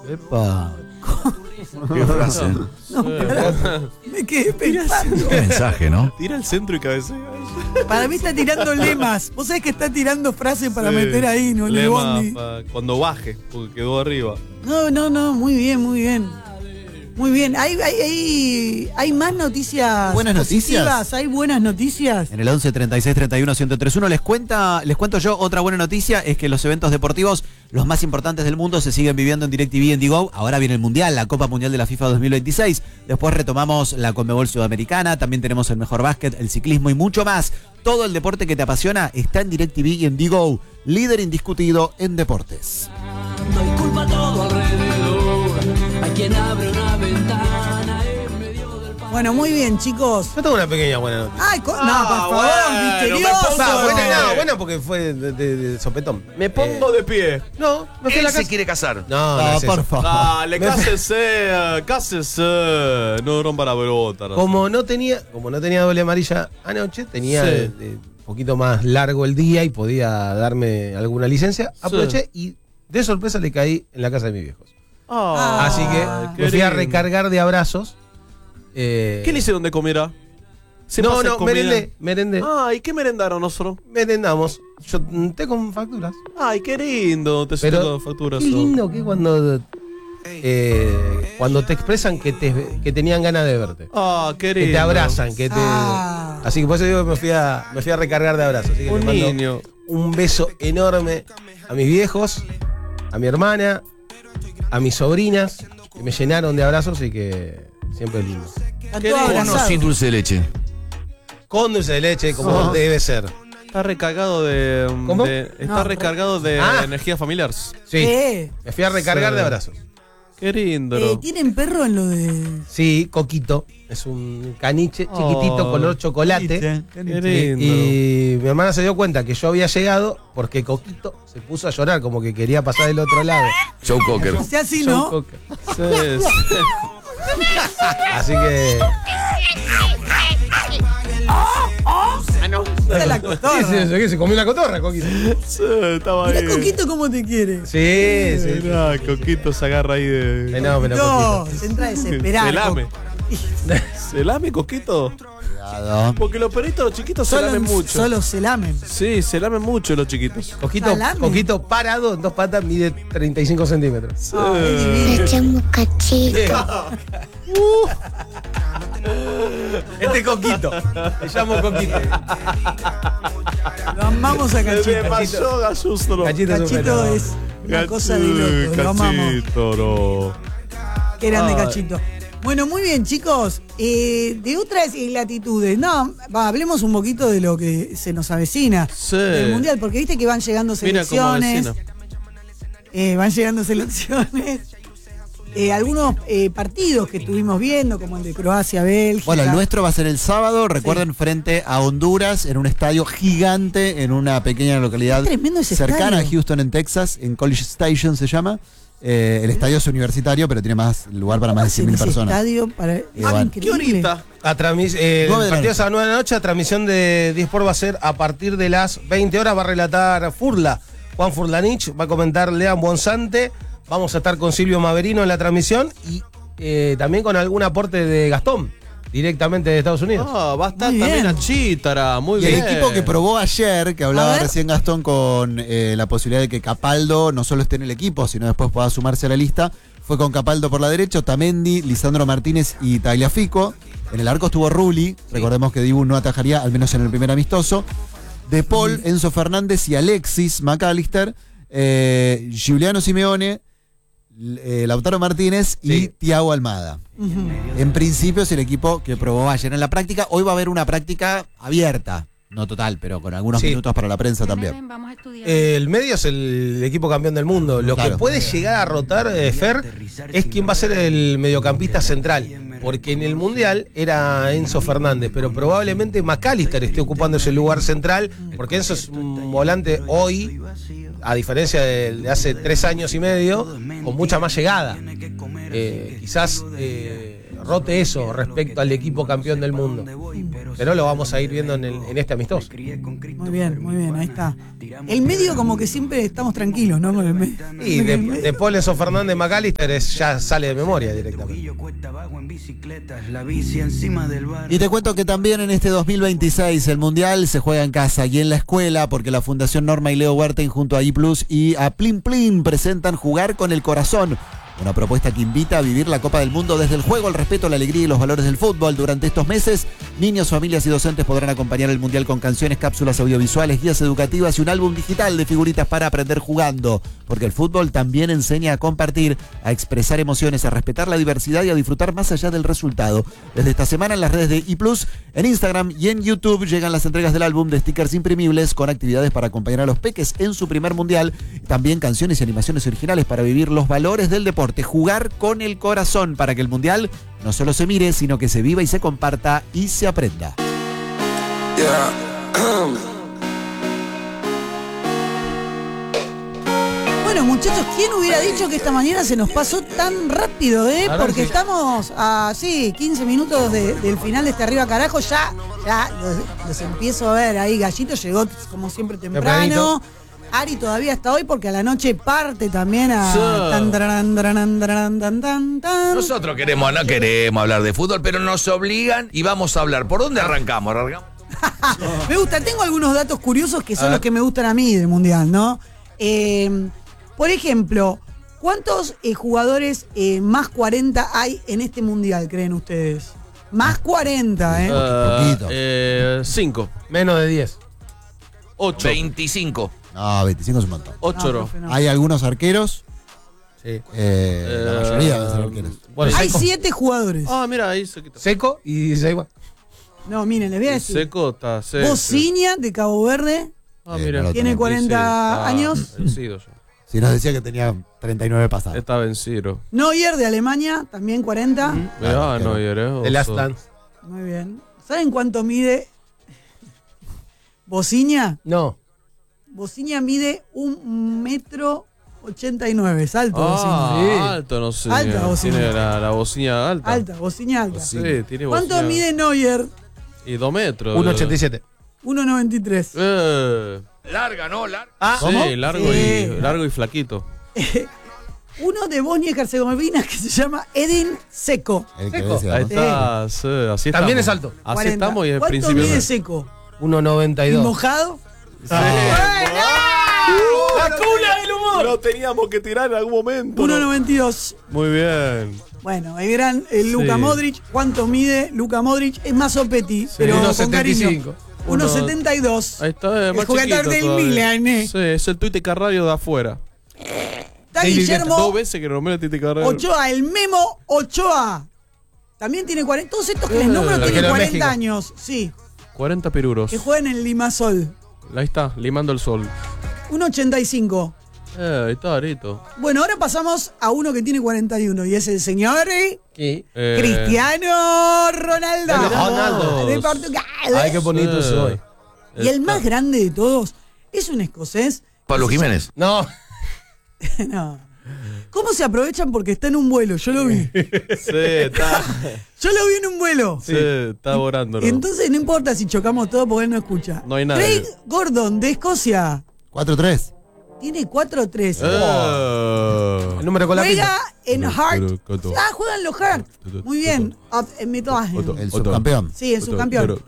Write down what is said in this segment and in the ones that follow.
Epa. Qué frase. No, me quedé pensando. Qué mensaje, ¿no? Tira al centro y cabecea. Para mí está tirando lemas. Vos sabés que está tirando frases para meter ahí, ¿no? En el Lema bondi. cuando baje, porque quedó arriba. No, muy bien, muy bien. Muy bien. ¿Hay más noticias? ¿Buenas positivas? noticias? ¿Hay buenas noticias? En el 11 36 31 1031 les cuento yo otra buena noticia, es que los eventos deportivos, los más importantes del mundo, se siguen viviendo en DirecTV en Digo. Ahora viene el Mundial, la Copa Mundial de la FIFA 2026. Después retomamos la Conmebol Sudamericana, también tenemos el mejor básquet, el ciclismo y mucho más. Todo el deporte que te apasiona está en DirecTV y en Digo, líder indiscutido en deportes. Doy culpa a todo alrededor. Hay quien abre una ventana en medio del Bueno, muy bien, chicos. Yo tengo una pequeña buena noticia. Ay, no, por favor, misterioso. Buena porque fue de sopetón. Me pongo de pie. No, me fui a Él la se casa. quiere casar. No, es por eso. favor. Dale, cásese. No rompa la pelota. Como no tenía doble amarilla anoche, tenía Sí. un poquito más largo el día y podía darme alguna licencia. Aproveché y de sorpresa le caí en la casa de mis viejos. Así que me fui a recargar de abrazos. ¿Qué le hicieron de comer? No, merendé. Ay, ¿qué merendaron nosotros? Merendamos. Yo té con facturas. Ay, qué lindo. Te Pero siento facturas. qué lindo que cuando te expresan que tenían ganas de verte. Ah, qué lindo. Que te abrazan, que te. Ah. Así que por eso digo que me fui a recargar de abrazos. Así que Un les mando niño. un beso enorme a mis viejos, a mi hermana, a mis sobrinas, que me llenaron de abrazos y que siempre es lindo. Están Qué todos lindo. Con o abrazados. sin dulce de leche. Con dulce de leche, como debe ser. Está recargado de. ¿Cómo? Está No, recargado de Ah. energía familiar. Sí. Me fui a recargar de abrazos. Qué lindo. ¿Tienen perro en lo de...? Sí, Coquito. Es un caniche chiquitito, Oh, color chocolate. Qué lindo. Y mi hermana se dio cuenta que yo había llegado porque Coquito se puso a llorar, como que quería pasar del otro lado. Joe Cocker. O sea, así, ¿no? Cocker. Sí, sí. Así que. Esa es la cotorra. Se comió una cotorra, Coquito. Sí, estaba ahí. Mirá, Coquito, ¿cómo te quiere? Sí. Mirá, Coquito se agarra ahí de. Fenómeno, No, Coquito. se entra desesperado. Se lame. ¿Se lame, Coquito? Cuidado. Porque los perritos, los chiquitos, se lamen mucho. Solo se lamen. Sí, se lamen mucho los chiquitos. Salame. Coquito parado en dos patas mide 35 centímetros. Ay, divino. Este es Coquito. Me llamo Coquito. Lo amamos a Me Cachito. pasó Gasustro. Cachito es un Cachito fenómeno. es una cosa de loco. Lo amamos. Cachito, no. Qué grande Ay. Cachito. Bueno, muy bien, chicos. De otras latitudes, hablemos un poquito de lo que se nos avecina Sí. del Mundial, porque viste que van llegando Mira cómo selecciones. vecina. Van llegando selecciones. Algunos partidos que estuvimos viendo, como el de Croacia, Bélgica. Bueno, el nuestro va a ser el sábado, recuerden, frente a Honduras, en un estadio gigante, en una pequeña localidad Es tremendo ese cercana estadio. a Houston, en Texas, en College Station se llama. El estadio es universitario, pero tiene más lugar para más de 100.000 ese personas. estadio para... Bueno. ¿Qué horita? El 9 de la partido noche. es a las 9 de la noche. La transmisión de 10 Sport va a ser a partir de las 20 horas. Va a relatar Furla. Juan Furlanich. Va a comentar Lean Bonsante. Vamos a estar con Silvio Maverino en la transmisión. Y también con algún aporte de Gastón. Directamente de Estados Unidos. Ah, va a estar Muy también bien. a Chítara. Muy Y el bien. equipo que probó ayer, que A hablaba ver. recién Gastón con la posibilidad de que Capaldo no solo esté en el equipo, sino después pueda sumarse a la lista, fue con Capaldo por la derecha, Otamendi, Lisandro Martínez y Tagliafico. En el arco estuvo Rulli, recordemos que Dibu no atajaría, al menos en el primer amistoso. De Paul, Enzo Fernández y Alexis McAllister, Giuliano Simeone, Lautaro Martínez y Sí. Thiago Almada. En principio es el equipo que probó ayer en la práctica. Hoy va a haber una práctica abierta, no total, pero con algunos Sí. minutos para la prensa también. Vamos a estudiar. El medio es el equipo campeón del mundo. Lo Claro. que puede llegar a rotar, Fer, es quién va a ser el mediocampista central. Porque en el Mundial era Enzo Fernández, pero probablemente McAllister esté ocupando ese lugar central, porque Enzo es un volante hoy, a diferencia de hace 3 años y medio, con mucha más llegada. Quizás rote eso respecto al equipo campeón del mundo. Pero lo vamos a ir viendo en este amistoso. Muy bien, ahí está. El medio como que siempre estamos tranquilos, ¿no? Con el medio. Y de Poles o Fernández McAllister ya sale de memoria directamente. Y te cuento que también en este 2026 el Mundial se juega en casa y en la escuela, porque la Fundación Norma y Leo Huerten junto a I+ y a Plin Plin presentan Jugar con el Corazón. Una propuesta que invita a vivir la Copa del Mundo desde el juego, el respeto, la alegría y los valores del fútbol. Durante estos meses, niños, familias y docentes podrán acompañar el Mundial con canciones, cápsulas audiovisuales, guías educativas y un álbum digital de figuritas para aprender jugando. Porque el fútbol también enseña a compartir, a expresar emociones, a respetar la diversidad y a disfrutar más allá del resultado. Desde esta semana en las redes de I+, en Instagram y en YouTube llegan las entregas del álbum de stickers imprimibles con actividades para acompañar a los peques en su primer Mundial. También canciones y animaciones originales para vivir los valores del deporte. Jugar con el corazón para que el Mundial no solo se mire, sino que se viva y se comparta y se aprenda. Bueno, muchachos, ¿quién hubiera dicho que esta mañana se nos pasó tan rápido, Porque estamos a 15 minutos del final de este Arriba Carajo. Ya los empiezo a ver ahí. Gallito llegó como siempre temprano. Ari todavía está hoy porque a la noche parte también a... Nosotros no queremos hablar de fútbol, pero nos obligan y vamos a hablar. ¿Por dónde arrancamos? Me gusta, tengo algunos datos curiosos que son los que me gustan a mí del Mundial, ¿no? Por ejemplo, ¿cuántos jugadores más 40 hay en este Mundial, creen ustedes? Más 40, Poquito. 5. Menos de 10. 8. 25. No, 25 es un montón. 8 no. profe, no. Hay algunos arqueros. Sí. La mayoría deben ser arqueros. Bueno, Hay Seco. 7 jugadores. Mira, ahí se quita. Seco y se igual. No, miren, les voy a decir. Seco está seco. Bociña de Cabo Verde Mira. no lo tiene tenemos. 40 años. Vencido ya. Si nos decía que tenía 39 pasados. Está vencido. Neuer de Alemania, también 40. Mirá, no, The Last Dance. Muy bien. ¿Saben cuánto mide Bociña? No. Bociña mide 1,89 m. Es alto, Bociña. Alto, no sé. Alta bocina. Tiene la bocina alta. Alta, Bociña alta. Sí, tiene ¿Cuánto bocina. mide Neuer? Y 2 metros. 1,87. 1,93. Larga, ¿no? Larga. Sí, largo, Sí. largo y flaquito. Uno de Bosnia y Herzegovina que se llama Edin Seco. El que Seco. decía, Ahí ¿no? está, sí, así También estamos. es alto. Así 40. estamos y en ¿Cuánto principio. mide Seco? 1,92. ¿Y mojado? ¡La cuna del humor! Lo teníamos que tirar en algún momento. 1,92. Muy bien. Bueno, el gran Luka Sí. Modric. ¿Cuánto mide Luka Modric? Es más Sopetti, pero con 1,75. cariño. 1,72. Ahí está, El más jugador chiquito del todavía. Milan, Sí, es el Tuite Carrario de afuera. Está David Dos Guillermo veces que nombré el Tuite Carrario. Ochoa, el Memo Ochoa. También tiene 40. Todos estos que les nombro arquero tienen de 40 México. años. Sí, 40 piruros. que juegan en Limasol. Ahí está, limando el sol. 1,85. Ahí está, Arito. Bueno, ahora pasamos a uno que tiene 41 y es el señor ¿Qué? Cristiano Ronaldo. Ronaldo. De Portugal. Ay, qué bonito Sí. soy. Y el más grande de todos es un escocés. Pablo Jiménez. No. No. ¿Cómo se aprovechan porque está en un vuelo? Yo lo vi. Sí, está. Yo lo vi en un vuelo. Sí, está borrándolo. Entonces no importa si chocamos todo porque él no escucha. No hay nada. Craig Gordon de Escocia 4-3. tiene 4-3. El número con la Juega pista. en Heart. Coto. Juegan los Heart. Muy bien. En Midlothian. El subcampeón. Sí, el subcampeón.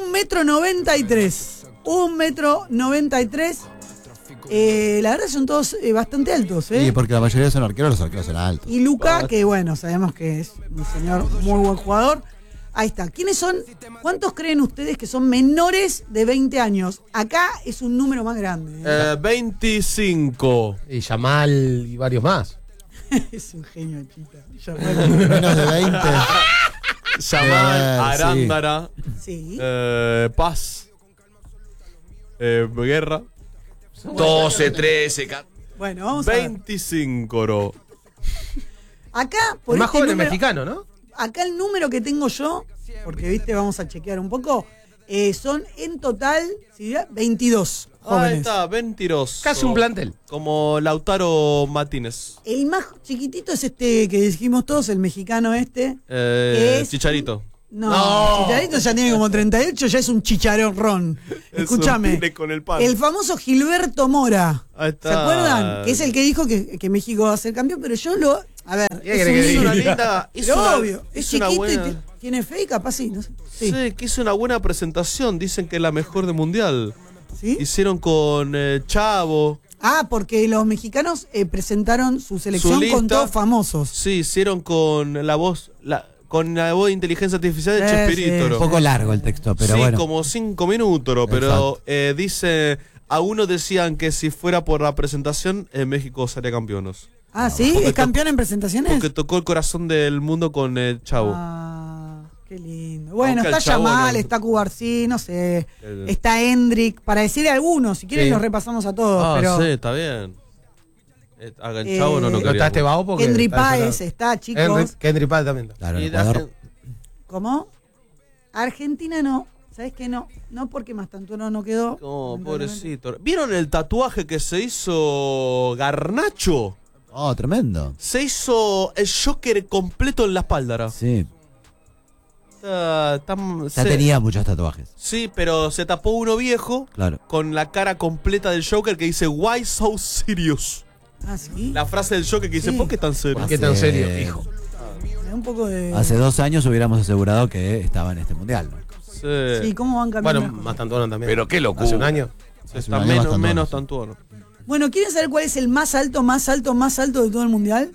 1,93 m. 1,93 m. La verdad son todos bastante altos, Sí, porque la mayoría son arqueros, los arqueros son altos. Y Luka, que bueno, sabemos que es un señor muy buen jugador. Ahí está. ¿Quiénes son? ¿Cuántos creen ustedes que son menores de 20 años? Acá es un número más grande. 25. Y Yamal y varios más. Es un genio, chica. Menos de 20. Yamal, Sí. Arándara, Sí. Paz, Guerra. 12, 13, 14. Bueno, vamos a ver. 25, bro. Acá, por El más este joven es número, mexicano, ¿no? acá el número que tengo yo, porque viste, vamos a chequear un poco, Son en total 22 Ahí jóvenes. está, mentiroso. Casi un plantel. Como Lautaro Martínez. El más chiquitito es este que dijimos todos, el mexicano es- Chicharito. No, Chicharito ya tiene como 38, ya es un chicharrón. Escúchame. Es un pine con el pan. El famoso Gilberto Mora. Ahí está. ¿Se acuerdan? Que es el que dijo que México va a ser campeón, pero yo lo. A ver, ¿Qué es querés que Es una diga? linda. pero obvio, es es una chiquito buena. y tiene fe y capaz sí, no sé. Sí, Sí. que hizo una buena presentación. Dicen que es la mejor del mundial. ¿Sí? Hicieron con Chavo. Ah, porque los mexicanos presentaron su selección lista. con todos famosos. Sí, hicieron con la voz. Con la voz de inteligencia artificial de Sí, Chespirito. sí. Un poco largo el texto, pero sí, bueno. como 5 minutos, pero dice, algunos decían que si fuera por la presentación, México sería campeones. Ah, ¿sí? Porque ¿Es campeón en presentaciones? Porque tocó el corazón del mundo con Chavo. Ah, qué lindo. Bueno, Aunque está el Chavo Yamal, no- está Cubarsí, no sé. El- Está Hendrik, para decir algunos, si quieren Sí. los repasamos a todos. pero sí, está bien. Hagan Chavo, no ¿No quería. está este vago? Porque Henry está Páez lesionado. está, chicos. Henry Páez también. Claro, Y el de Ecuador. ¿Cómo? Argentina no. ¿Sabes qué? No, porque Mastantuono no quedó. No, lamentablemente. pobrecito. ¿Vieron el tatuaje que se hizo Garnacho? Oh, tremendo. Se hizo el Joker completo en la espalda. ahora. Sí. Ya Ya tenía muchos tatuajes. Sí, pero se tapó uno viejo Claro. con la cara completa del Joker que dice Why so serious? Ah, sí. La frase del Joker que dice Sí. ¿por qué tan serio? ¿Qué tan serio, Hace- hijo? Me da un poco de. Hace 2 años hubiéramos asegurado que estaba en este mundial, ¿no? Sí. Sí, ¿cómo van cambiando? Bueno, las cosas? Mastantuono también. Pero qué locura. Hace un año. Está Hace un año menos, bastante menos bueno. tantuano. Bueno, ¿quieren saber cuál es el más alto de todo el mundial?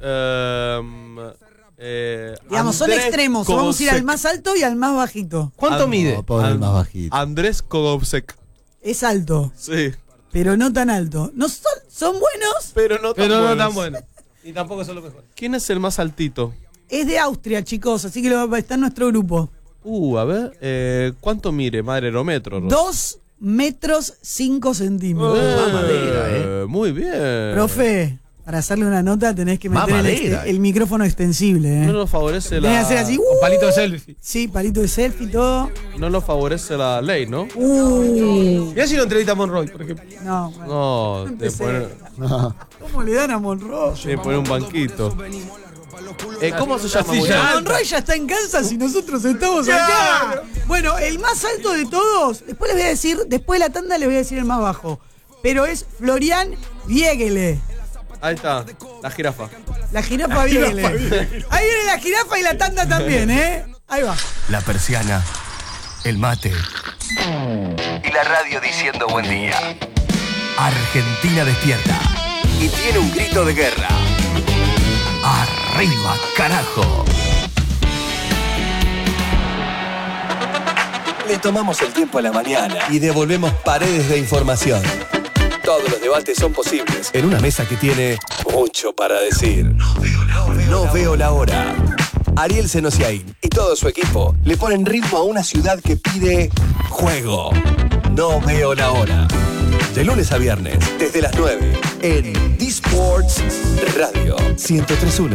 Digamos, son Andrés extremos. Vamos a ir al Kogosek. más alto y al más bajito. ¿Cuánto An- mide? No, pobre el más bajito. Andrés Kogosek. Es alto, Sí. pero no tan alto. No son buenos. Pero no tan Pero no buenos. tan bueno. Y tampoco son los mejores. ¿Quién es el más altito? Es de Austria, chicos, así que está en nuestro grupo. A ver. ¿Cuánto mire, madre aerómetro? 2 metros 5 centímetros. Muy bien. Profe, para hacerle una nota tenés que meter Mamadera. el micrófono extensible. No nos favorece Tenés que la. hacer así. Con palito de selfie. Sí, palito de selfie y todo. No nos favorece la ley, ¿no? Mirá si lo entrevista a Monroy, por ejemplo. No, bueno. No, te empecé. pone, ¿Cómo le dan a Monroy? te pone un banquito. ¿Cómo se llama? Sí, muchacho? ya. Monroy ya está en Kansas y nosotros estamos acá. Bueno, el más alto de todos, después les voy a decir, después de la tanda les voy a decir el más bajo. Pero es Florian Viegele. Ahí está, la jirafa. La jirafa Viegele. Ahí viene la jirafa y la tanda también, ¿eh? Ahí va. La persiana, el mate y la radio diciendo buen día. Argentina despierta y tiene un grito de guerra. ¡Arriba, carajo! Le tomamos el tiempo a la mañana y devolvemos paredes de información. Todos los debates son posibles en una mesa que tiene mucho para decir. No veo la hora. Ariel Senosiaín y todo su equipo le ponen ritmo a una ciudad que pide juego. No veo la hora. De lunes a viernes, desde las 9, en D-Sports Radio 103.1.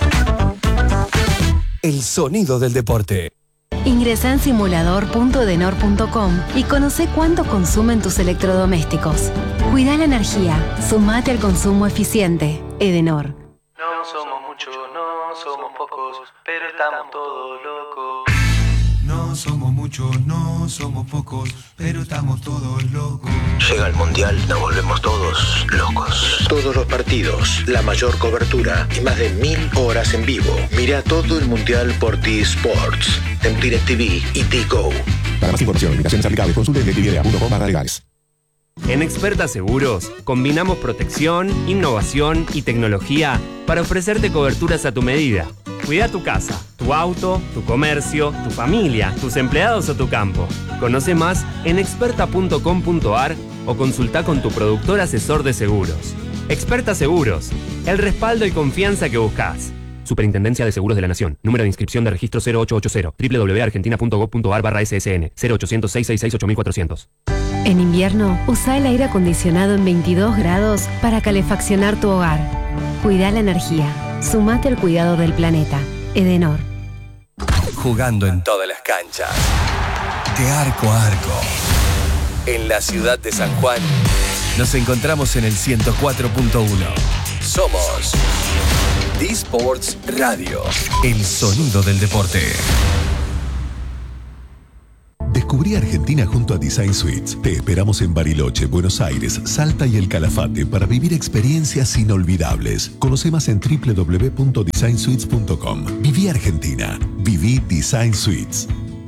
El sonido del deporte. Ingresa en simulador.edenor.com y conoce cuánto consumen tus electrodomésticos. Cuida la energía. Sumate al consumo eficiente. Edenor. No somos muchos, no somos pocos, pero estamos todos locos. No somos muchos, no somos pocos, pero estamos todos locos. Llega el Mundial, nos volvemos todos locos. Todos los partidos, la mayor cobertura y más de 1000 horas en vivo. Mira todo el Mundial por T-Sports, en DirecTV y T-Go. Para más información, limitaciones aplicables, consulte directv.com/legales. En Experta Seguros, combinamos protección, innovación y tecnología para ofrecerte coberturas a tu medida. Cuida tu casa, tu auto, tu comercio, tu familia, tus empleados o tu campo. Conoce más en experta.com.ar o consulta con tu productor asesor de seguros. Experta Seguros, el respaldo y confianza que buscas. Superintendencia de Seguros de la Nación. Número de inscripción de registro 0880. www.argentina.gov.ar/ssn. 0800-666-8400. En invierno, usa el aire acondicionado en 22 grados para calefaccionar tu hogar. Cuida la energía. Sumate al cuidado del planeta. Edenor. Jugando en todas las canchas. de arco a arco. En la ciudad de San Juan, nos encontramos en el 104.1. Somos D-Sports Radio, el sonido del deporte. Descubrí Argentina junto a Design Suites. Te esperamos en Bariloche, Buenos Aires, Salta y El Calafate para vivir experiencias inolvidables. Conoce más en www.designsuites.com. Viví Argentina. Viví Design Suites.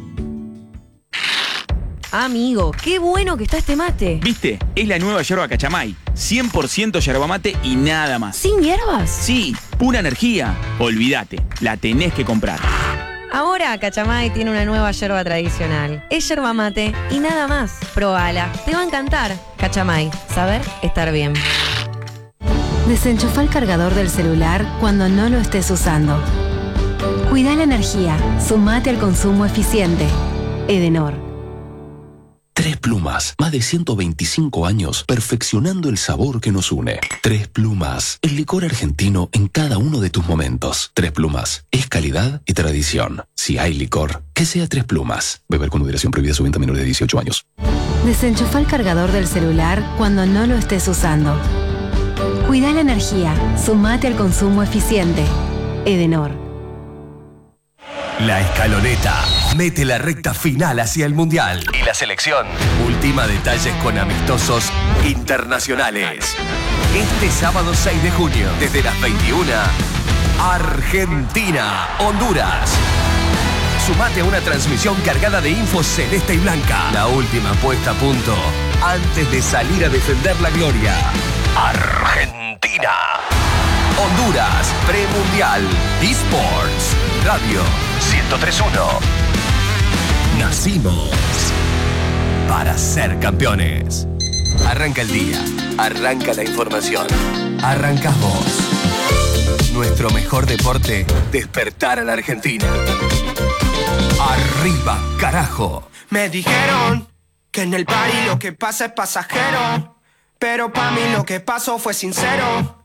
Amigo, qué bueno que está este mate. ¿Viste? Es la nueva yerba Cachamay. 100% yerba mate y nada más. ¿Sin hierbas? Sí, pura energía. Olvídate, la tenés que comprar. Ahora Cachamay tiene una nueva yerba tradicional. Es yerba mate y nada más. Probala, te va a encantar. Cachamay, saber estar bien. Desenchufa el cargador del celular cuando no lo estés usando. Cuida la energía. Sumate al consumo eficiente. Edenor. Tres Plumas, más de 125 años perfeccionando el sabor que nos une. Tres Plumas, el licor argentino en cada uno de tus momentos. Tres Plumas, es calidad y tradición. Si hay licor, que sea Tres Plumas. Beber con moderación, prohibida su venta a menores de 18 años. Desenchufa el cargador del celular cuando no lo estés usando. Cuida la energía. Sumate al consumo eficiente. Edenor. La Escaloneta mete la recta final hacia el Mundial. Y la selección ultima detalles con amistosos internacionales. Este sábado 6 de junio, desde las 21, Argentina, Honduras. Sumate a una transmisión cargada de info celeste y blanca. La última puesta a punto antes de salir a defender la gloria. Argentina. Honduras, premundial. eSports Radio 103.1. Nacimos para ser campeones. Arranca el día, arranca la información, arrancás vos. Nuestro mejor deporte, despertar a la Argentina. Arriba, carajo. Me dijeron que en el party lo que pasa es pasajero, pero pa' mí lo que pasó fue sincero.